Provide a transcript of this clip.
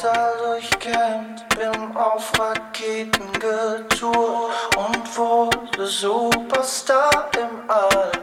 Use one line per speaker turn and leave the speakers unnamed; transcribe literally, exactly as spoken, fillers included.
Portal durchkämmt, bin auf Raketen getourt und wurde Superstar im All.